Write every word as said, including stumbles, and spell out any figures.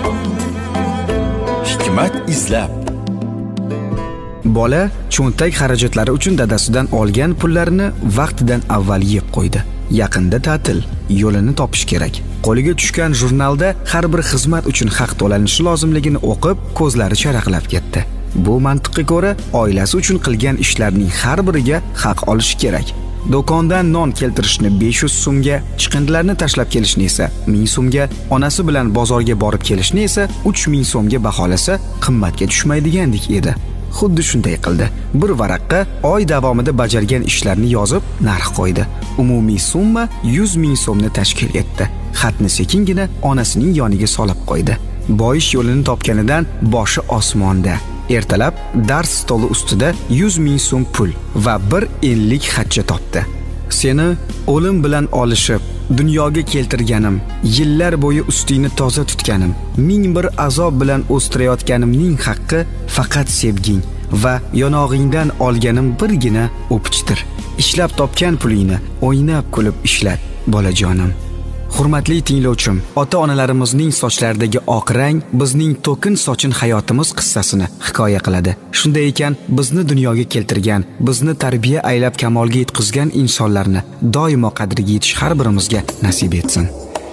Hikmat izlab. Bola cho'ntak xarajatlari uchun dadasidan olgan pullarini vaqtidan avval yeb qo'ydi. Yaqinda ta'til, yo'lini topish kerak. Qo'liga tushgan jurnalda har bir xizmat uchun haq to'lanishi lozimligini o'qib, ko'zlari charaqlab ketdi. Bu mantiqqa ko'ra, oilasi uchun qilgan ishlarning har biriga haq olishi kerak. Do'kondan non keltirishni besh yuz so'mga, chiqindilarni tashlab kelishni esa ming so'mga, onasi bilan bozorga borib kelishni esa uch ming so'mga baholasa, qimmatga tushmaydigandek edi. Xuddi shunday qildi. Bir varaqqa oy davomida bajargan ishlarini yozib, narx qo'ydi. Umumiy summa yuz ming so'mni tashkil etdi. Xatni sekingina onasining yoniga solib qo'ydi. Boyish yo'lini topganidan boshi osmonda. Ertalab dars stoli ustida yuz ming so'm pul va bir ellik xatcha topdi. Seni o'lim bilan olishib, dunyoga keltirganim, yillar bo'yi ustingni toza tutganim, ming bir azob bilan o'stirayotganimning haqqi faqat sevging va yonog'ingdan olganim birgina o'pichdir. Ishlab topgan pulingni o'ynab kulib ishlat, bolajonim. Hurmatli tinglovchim, ota-onalarimizning sochlaridagi oq rang bizning to'kin sochin hayotimiz qissasini hikoya qiladi. Shunday ekan, bizni dunyoga keltirgan, bizni tarbiya aylab kamolga yetkazgan insonlarni doimo qadriga yetish har birimizga nasib etsin.